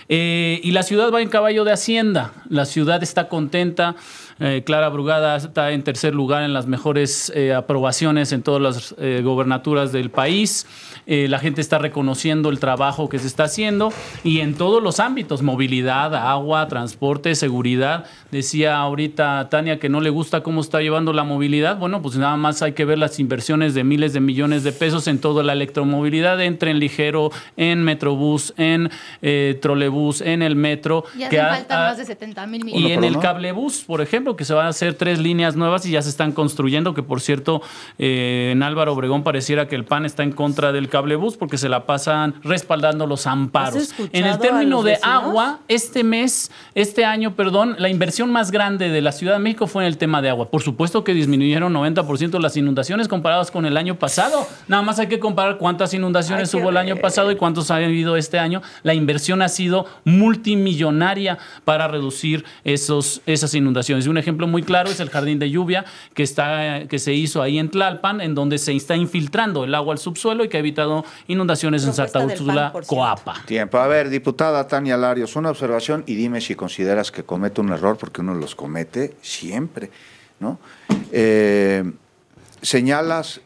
Y la ciudad va en caballo de Hacienda. La ciudad está contenta. Clara Brugada está en tercer lugar en las mejores aprobaciones en todas las gobernaturas del país. La gente está reconociendo el trabajo que se está haciendo y en todos los ámbitos, movilidad, agua, transporte, seguridad. Decía ahorita Tania que no le gusta cómo está llevando la movilidad. Bueno, pues nada más hay que ver las inversiones de miles de millones de pesos en toda la electromovilidad, en tren ligero, en Metrobús, en trolebús, en el metro. Y hacen falta faltan más de 70,000 millones. Y en el cablebús, por ejemplo, que se van a hacer 3 líneas nuevas y ya se están construyendo, que por cierto, en Álvaro Obregón pareciera que el PAN está en contra del cablebús porque se la pasan respaldando los amparos. En el término de agua, este año, la inversión más grande de la Ciudad de México fue en el tema de agua. Por supuesto que disminuyeron 90% las inundaciones comparadas con el año pasado. Nada más hay que comparar cuántas inundaciones hubo el año pasado y cuántos ha habido este año. La inversión ha sido multimillonaria para reducir esas inundaciones. Y un ejemplo muy claro es el jardín de lluvia que se hizo ahí en Tlalpan, en donde se está infiltrando el agua al subsuelo y que ha evitado inundaciones en Santa Úrsula, Coapa. Tiempo. A ver, diputada Tania Larios, una observación y dime si consideras que comete un error, porque uno los comete siempre, ¿no? Señalas,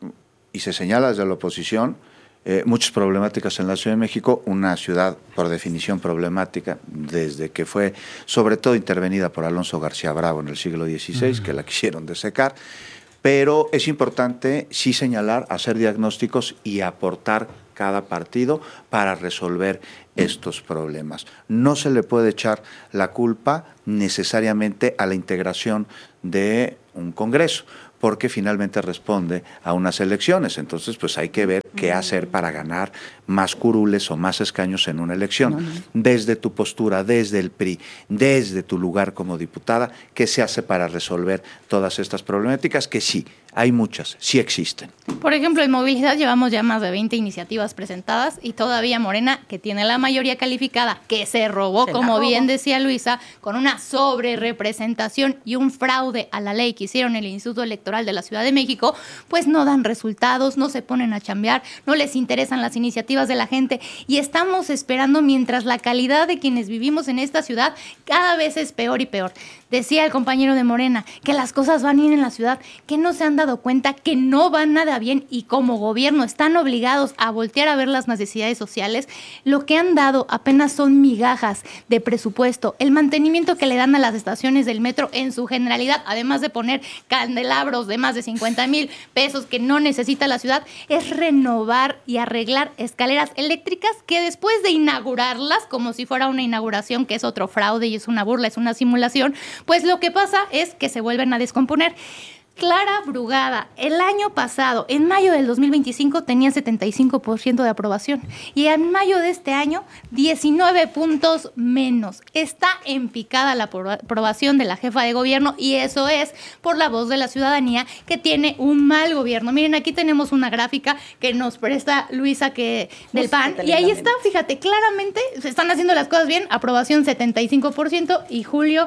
y se señala desde la oposición, muchas problemáticas en la Ciudad de México, una ciudad por definición problemática desde que fue sobre todo intervenida por Alonso García Bravo en el siglo XVI, que la quisieron desecar, pero es importante sí señalar, hacer diagnósticos y aportar cada partido para resolver estos problemas. No se le puede echar la culpa necesariamente a la integración de un Congreso, porque finalmente responde a unas elecciones. Entonces, pues hay que ver qué hacer para ganar más curules o más escaños en una elección. Desde tu postura, desde el PRI, desde tu lugar como diputada, ¿qué se hace para resolver todas estas problemáticas? Que sí, hay muchas, sí existen. Por ejemplo, en movilidad llevamos ya más de 20 iniciativas presentadas y todavía Morena, que tiene la mayoría calificada, que se robó, como bien decía Luisa, con una sobrerepresentación y un fraude a la ley que hicieron el Instituto Electoral de la Ciudad de México, pues no dan resultados, no se ponen a chambear, no les interesan las iniciativas de la gente y estamos esperando mientras la calidad de quienes vivimos en esta ciudad cada vez es peor y peor. Decía el compañero de Morena que las cosas van bien en la ciudad, que no se han dado cuenta que no van nada bien y como gobierno están obligados a voltear a ver las necesidades sociales. Lo que han dado apenas son migajas de presupuesto. El mantenimiento que le dan a las estaciones del metro en su generalidad, además de poner candelabros de más de 50,000 pesos que no necesita la ciudad, es renovar y arreglar escaleras eléctricas que después de inaugurarlas, como si fuera una inauguración, que es otro fraude y es una burla, es una simulación, pues lo que pasa es que se vuelven a descomponer. Clara Brugada, el año pasado, en mayo del 2025, tenía 75% de aprobación y en mayo de este año, 19 puntos menos. Está en picada la aprobación de la jefa de gobierno y eso es por la voz de la ciudadanía que tiene un mal gobierno. Miren, aquí tenemos una gráfica que nos presta Luisa del PAN y ahí está, fíjate, claramente se están haciendo las cosas bien, aprobación 75% y Julio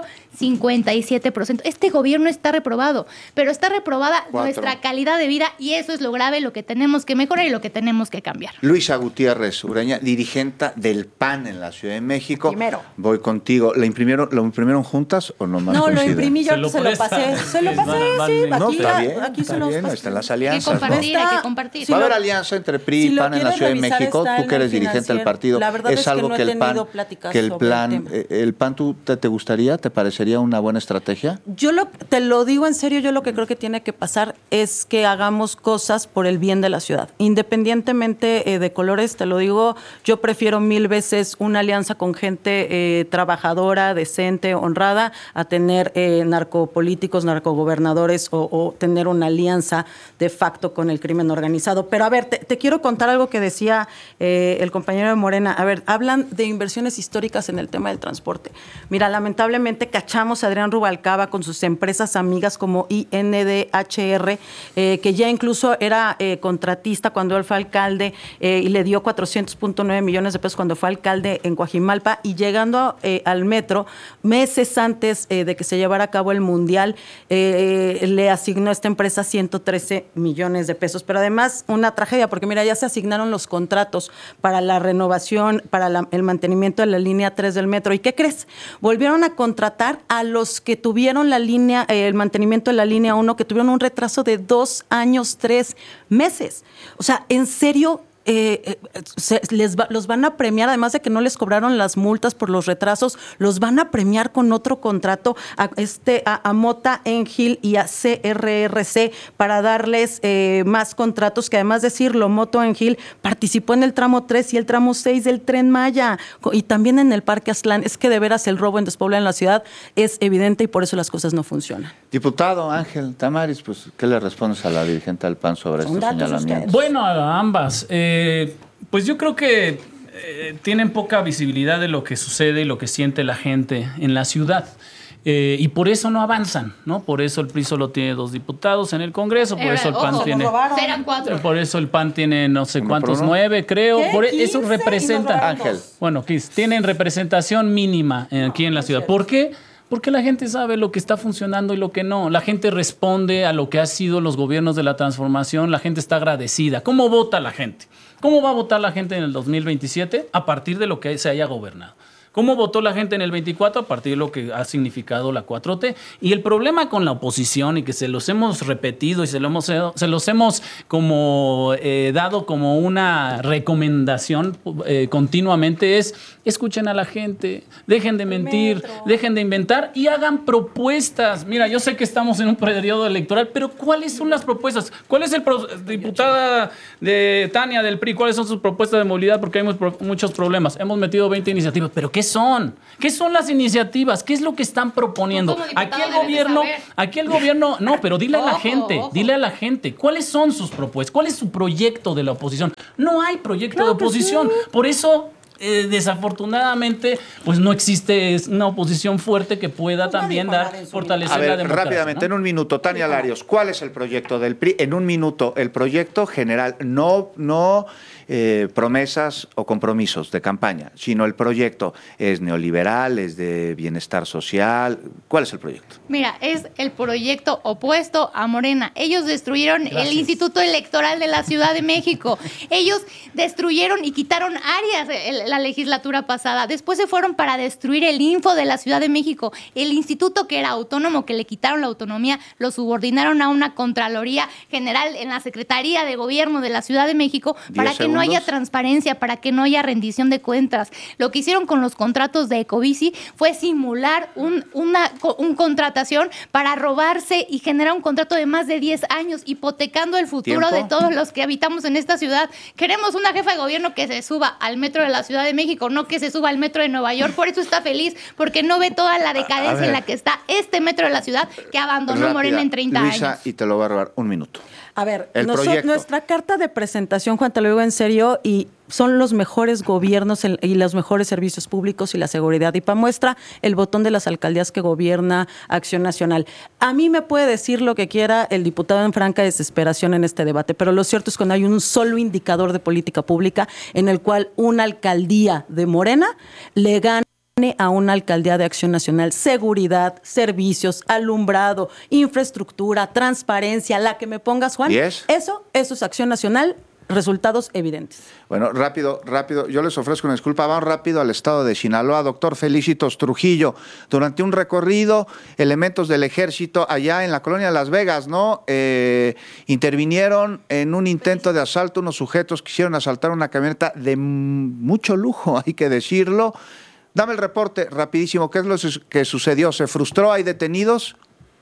57%. Este gobierno está reprobado, pero está reprobada nuestra calidad de vida y eso es lo grave, lo que tenemos que mejorar y lo que tenemos que cambiar. Luisa Gutiérrez Ureña, dirigente del PAN en la Ciudad de México. Primero. Voy contigo. ¿Lo imprimieron juntas o no más? No, lo imprimí yo, se lo pasé. Se lo pasé, sí. No, aquí está bien, aquí está se los bien, pasé. están las alianzas. Hay que compartir. Va a haber alianza entre PRI y PAN en la Ciudad de México. Tú que eres dirigente del partido. La verdad es algo que no que he el PAN, tenido pláticas que el sobre plan, el tema. el PAN, ¿te gustaría? ¿Te parecería una buena estrategia? Te lo digo en serio, yo lo que creo que tiene que pasar es que hagamos cosas por el bien de la ciudad. Independientemente de colores, te lo digo, yo prefiero 1000 veces una alianza con gente trabajadora, decente, honrada, a tener narcopolíticos, narcogobernadores o tener una alianza de facto con el crimen organizado. Pero a ver, te quiero contar algo que decía el compañero de Morena. A ver, hablan de inversiones históricas en el tema del transporte. Mira, lamentablemente cachamos a Adrián Rubalcaba con sus empresas amigas como INDHR, que ya incluso era contratista cuando él fue alcalde y le dio 400.9 millones de pesos cuando fue alcalde en Coajimalpa, y llegando al metro, meses antes de que se llevara a cabo el Mundial, le asignó a esta empresa 113 millones de pesos. Pero además una tragedia, porque mira, ya se asignaron los contratos para la renovación, para el mantenimiento de la línea 3 del metro. ¿Y qué crees? Volvieron a contratar a los que tuvieron la línea, el mantenimiento de la línea 1, que tuvieron un retraso de 2 años, 3 meses. O sea, en serio, los van a premiar, además de que no les cobraron las multas por los retrasos, los van a premiar con otro contrato a Mota Engil y a CRRC para darles más contratos, que además de decirlo, Mota Engil participó en el tramo 3 y el tramo 6 del Tren Maya y también en el Parque Aztlán. Es que de veras el robo en Despoblar en la ciudad es evidente y por eso las cosas no funcionan. Diputado Ángel Tamariz, pues, ¿qué le respondes a la dirigente del PAN sobre estos señalamientos? Bueno, a ambas. Pues yo creo que tienen poca visibilidad de lo que sucede y lo que siente la gente en la ciudad. Y por eso no avanzan, ¿no? Por eso el PRI solo tiene 2 diputados en el Congreso, por eso el PAN tiene... Eran 4. Por eso el PAN tiene no sé cuántos, 9 creo. Por eso representa... Ángel. Bueno, tienen representación mínima aquí en la ciudad. ¿Por qué? Porque la gente sabe lo que está funcionando y lo que no. La gente responde a lo que han sido los gobiernos de la transformación. La gente está agradecida. ¿Cómo vota la gente? ¿Cómo va a votar la gente en el 2027? A partir de lo que se haya gobernado. ¿Cómo votó la gente en el 24? A partir de lo que ha significado la 4T. Y el problema con la oposición, y que se los hemos repetido y se los hemos como dado como una recomendación continuamente, es escuchen a la gente, dejen de mentir, dejen de inventar y hagan propuestas. Mira, yo sé que estamos en un periodo electoral, pero ¿cuáles son las propuestas? ¿Cuál es diputada de Tania del PRI? ¿Cuáles son sus propuestas de movilidad? Porque hay muchos problemas. Hemos metido 20 iniciativas, pero ¿qué son? ¿Qué son las iniciativas? ¿Qué es lo que están proponiendo? Aquí el gobierno, no, pero dile a la gente, ¿cuáles son sus propuestas? ¿Cuál es su proyecto de la oposición? No hay proyecto de oposición. Por eso, desafortunadamente, pues no existe una oposición fuerte que pueda también fortalecer la democracia. Rápidamente, ¿no? en un minuto, Tania Larios, ¿cuál es el proyecto del PRI? En un minuto, el proyecto general, no promesas o compromisos de campaña, sino el proyecto es neoliberal, es de bienestar social. ¿Cuál es el proyecto? Mira, es el proyecto opuesto a Morena. Ellos destruyeron el Instituto Electoral de la Ciudad de México. Ellos destruyeron y quitaron áreas la legislatura pasada. Después se fueron para destruir el Info de la Ciudad de México. El instituto que era autónomo, que le quitaron la autonomía, lo subordinaron a una Contraloría General en la Secretaría de Gobierno de la Ciudad de México para que no haya transparencia, para que no haya rendición de cuentas. Lo que hicieron con los contratos de Ecobici fue simular una contratación para robarse y generar un contrato de más de 10 años, hipotecando el futuro de todos los que habitamos en esta ciudad. Queremos una jefa de gobierno que se suba al metro de la Ciudad de México, no que se suba al metro de Nueva York. Por eso está feliz, porque no ve toda la decadencia en la que está este metro de la ciudad que abandonó Morena en 30 Luisa, años. y te lo voy a robar un minuto. A ver, nuestra carta de presentación, Juan, te lo digo en serio, y son los mejores gobiernos y los mejores servicios públicos y la seguridad. Y para muestra, el botón de las alcaldías que gobierna Acción Nacional. A mí me puede decir lo que quiera el diputado en franca desesperación en este debate, pero lo cierto es que no hay un solo indicador de política pública en el cual una alcaldía de Morena le gane a una alcaldía de Acción Nacional. Seguridad, servicios, alumbrado, infraestructura, transparencia, la que me pongas, Juan. Eso es Acción Nacional. Resultados evidentes. Bueno, rápido, yo les ofrezco una disculpa, vamos rápido al estado de Sinaloa. Doctor Felicitos Trujillo, durante un recorrido, elementos del ejército allá en la colonia de Las Vegas, ¿no? Intervinieron en un intento de asalto, unos sujetos quisieron asaltar una camioneta de mucho lujo, hay que decirlo. Dame el reporte rapidísimo, ¿qué es lo que sucedió? ¿Se frustró? ¿Hay detenidos?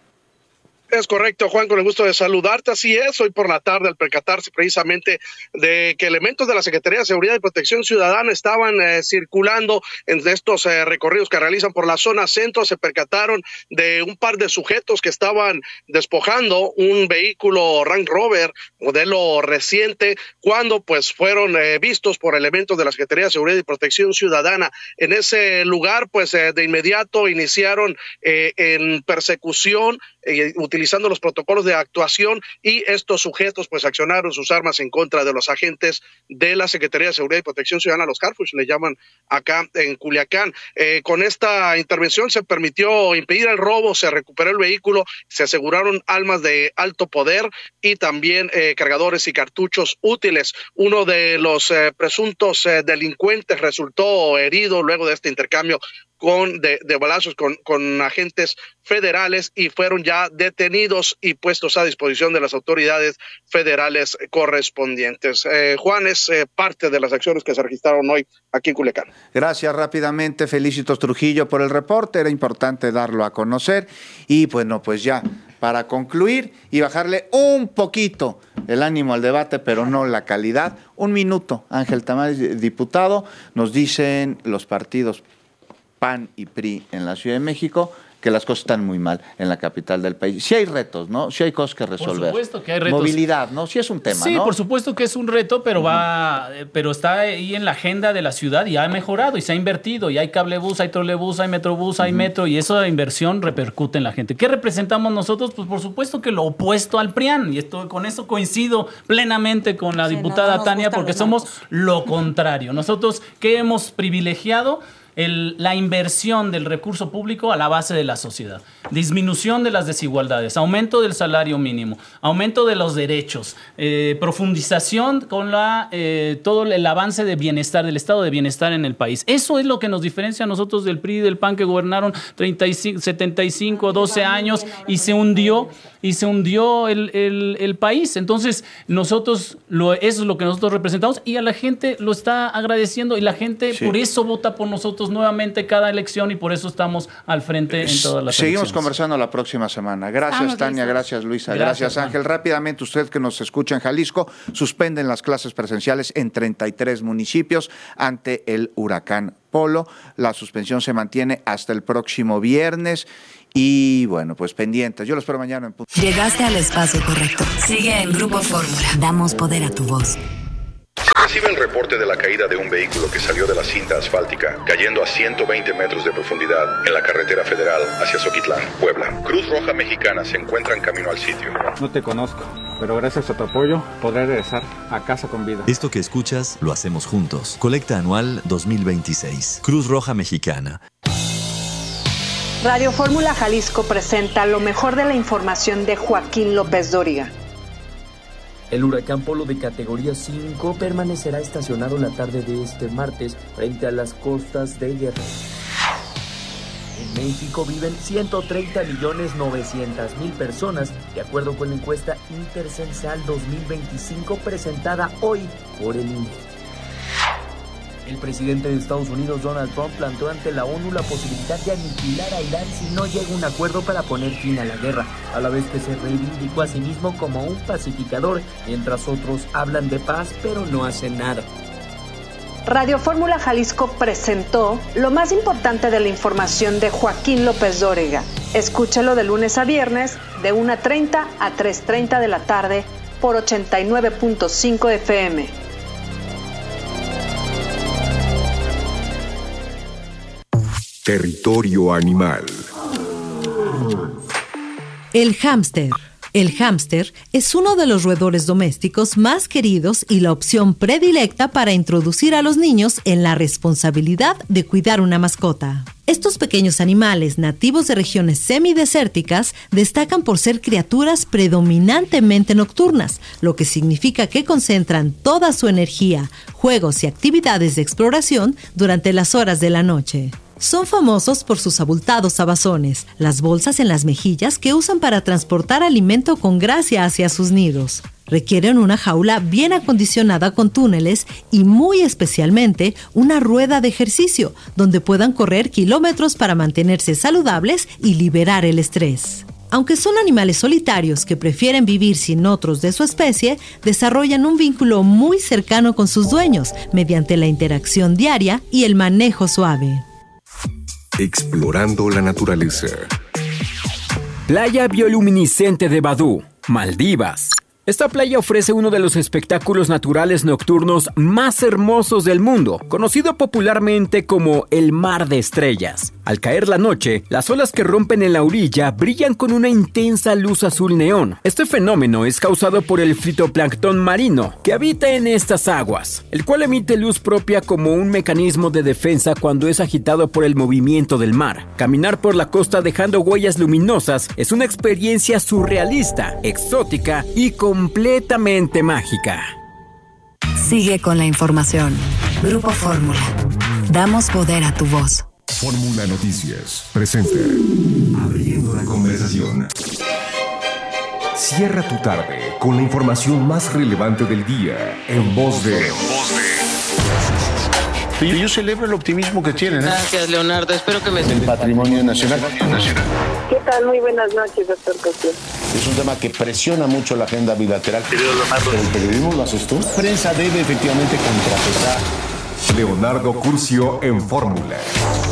Es correcto, Juan, con el gusto de saludarte. Así es, hoy por la tarde, al percatarse precisamente de que elementos de la Secretaría de Seguridad y Protección Ciudadana estaban circulando en estos recorridos que realizan por la zona centro, se percataron de un par de sujetos que estaban despojando un vehículo Range Rover, modelo reciente, cuando pues fueron vistos por elementos de la Secretaría de Seguridad y Protección Ciudadana. En ese lugar, pues de inmediato iniciaron en persecución, utilizando los protocolos de actuación, y estos sujetos pues accionaron sus armas en contra de los agentes de la Secretaría de Seguridad y Protección Ciudadana, los Harfush le llaman acá en Culiacán. Con esta intervención se permitió impedir el robo, se recuperó el vehículo, se aseguraron armas de alto poder y también cargadores y cartuchos útiles. Uno de los presuntos delincuentes resultó herido luego de este intercambio de balazos con agentes federales y fueron ya detenidos y puestos a disposición de las autoridades federales correspondientes. Juan, es parte de las acciones que se registraron hoy aquí en Culiacán. Gracias. Rápidamente, Felicitos Trujillo por el reporte, era importante darlo a conocer y bueno, pues ya para concluir y bajarle un poquito el ánimo al debate, pero no la calidad. Un minuto, Ángel Tamás, diputado, nos dicen los partidos PAN y PRI en la Ciudad de México que las cosas están muy mal en la capital del país. Sí hay retos, ¿no? Sí hay cosas que resolver. Por supuesto que hay retos. Movilidad, ¿no? Sí es un tema, sí, ¿no? por supuesto que es un reto, pero pero está ahí en la agenda de la ciudad y ha mejorado y se ha invertido. Y hay cablebús, hay trolebús, hay metrobús, hay metro y esa inversión repercute en la gente. ¿Qué representamos nosotros? Pues por supuesto que lo opuesto al PRIAN. Y con eso coincido plenamente con la diputada Tania porque somos lo contrario. Nosotros, ¿qué hemos privilegiado? La inversión del recurso público a la base de la sociedad, disminución de las desigualdades, aumento del salario mínimo, aumento de los derechos, profundización con todo el avance de bienestar, del estado de bienestar en el país. Eso es lo que nos diferencia a nosotros del PRI y del PAN que gobernaron 75, 12 años y se hundió el país. Entonces, nosotros, eso es lo que nosotros representamos y a la gente lo está agradeciendo y la gente por eso vota por nosotros nuevamente cada elección y por eso estamos al frente en todas las Seguimos elecciones. Conversando la próxima semana. Gracias, Tania, gracias, Luisa, gracias Ángel. Rápidamente, usted que nos escucha en Jalisco, suspenden las clases presenciales en 33 municipios ante el huracán Polo. La suspensión se mantiene hasta el próximo viernes. Y bueno, pues pendientes. Yo los espero mañana en punto. Llegaste al espacio correcto. Sigue en Grupo Fórmula. Damos poder a tu voz. Recibe el reporte de la caída de un vehículo que salió de la cinta asfáltica, cayendo a 120 metros de profundidad en la carretera federal hacia Zoquitlán, Puebla. Cruz Roja Mexicana se encuentra en camino al sitio. No te conozco, pero gracias a tu apoyo podré regresar a casa con vida. Esto que escuchas lo hacemos juntos. Colecta anual 2026. Cruz Roja Mexicana. Radio Fórmula Jalisco presenta lo mejor de la información de Joaquín López Dóriga. El huracán Polo de categoría 5 permanecerá estacionado la tarde de este martes frente a las costas de Guerrero. En México viven 130.900.000 personas, de acuerdo con la encuesta Intercensal 2025 presentada hoy por el INEGI. El presidente de Estados Unidos, Donald Trump, planteó ante la ONU la posibilidad de aniquilar a Irán si no llega a un acuerdo para poner fin a la guerra, a la vez que se reivindicó a sí mismo como un pacificador, mientras otros hablan de paz pero no hacen nada. Radio Fórmula Jalisco presentó lo más importante de la información de Joaquín López Dóriga. Escúchalo de lunes a viernes, de 1:30 a 3:30 de la tarde, por 89.5 FM. Territorio animal. El hámster. El hámster es uno de los roedores domésticos más queridos y la opción predilecta para introducir a los niños en la responsabilidad de cuidar una mascota. Estos pequeños animales nativos de regiones semidesérticas destacan por ser criaturas predominantemente nocturnas, lo que significa que concentran toda su energía, juegos y actividades de exploración durante las horas de la noche. Son famosos por sus abultados abazones, las bolsas en las mejillas que usan para transportar alimento con gracia hacia sus nidos. Requieren una jaula bien acondicionada con túneles y muy especialmente una rueda de ejercicio donde puedan correr kilómetros para mantenerse saludables y liberar el estrés. Aunque son animales solitarios que prefieren vivir sin otros de su especie, desarrollan un vínculo muy cercano con sus dueños mediante la interacción diaria y el manejo suave. Explorando la naturaleza. Playa bioluminiscente de Badú, Maldivas. Esta playa ofrece uno de los espectáculos naturales nocturnos más hermosos del mundo, conocido popularmente como el Mar de Estrellas. Al caer la noche, las olas que rompen en la orilla brillan con una intensa luz azul neón. Este fenómeno es causado por el fitoplancton marino que habita en estas aguas, el cual emite luz propia como un mecanismo de defensa cuando es agitado por el movimiento del mar. Caminar por la costa dejando huellas luminosas es una experiencia surrealista, exótica y completamente mágica. Sigue con la información. Grupo Fórmula. Damos poder a tu voz. Fórmula Noticias presenta Abriendo la conversación. Cierra tu tarde con la información más relevante del día en voz de... Yo celebro el optimismo que tienen. Gracias, Leonardo. Espero que me... El patrimonio nacional. ¿Qué tal? Muy buenas noches, doctor Cosío. Es un tema que presiona mucho la agenda bilateral. Pero el periodismo lo haces tú. La prensa debe efectivamente contrapesar. Leonardo Curcio en Fórmula.